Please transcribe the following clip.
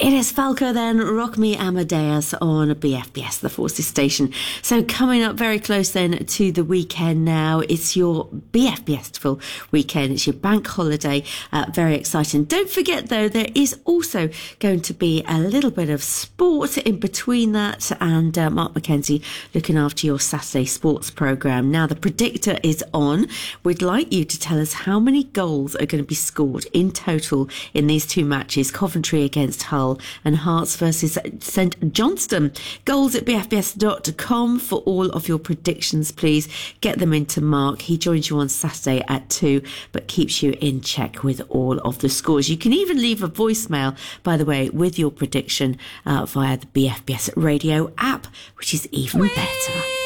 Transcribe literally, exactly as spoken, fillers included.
It is Falco then, Rock Me Amadeus on B F B S, the Forces station. So coming up very close then to the weekend now, it's your B F B S Festival weekend. It's your bank holiday. Uh, very exciting. Don't forget though, there is also going to be a little bit of sport in between that, and uh, Mark Mackenzie looking after your Saturday sports programme. Now the predictor is on. We'd like you to tell us how many goals are going to be scored in total in these two matches, Coventry against Hull and Hearts versus St Johnstone. Goals at b f b s dot com for all of your predictions, please. Get them into Mark. He joins you on Saturday at two, but keeps you in check with all of the scores. You can even leave a voicemail, by the way, with your prediction uh, via the B F B S radio app, which is even better.